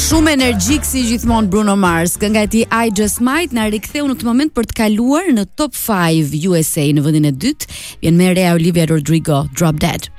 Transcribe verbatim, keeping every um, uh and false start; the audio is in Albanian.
Shumë energjik si gjithmonë Bruno Mars. Kënga e tij I Just Might na riktheu në këtë moment për të kaluar në Top five U S A në vendin e dytë. Vjen me re Olivia Rodrigo, Drop Dead.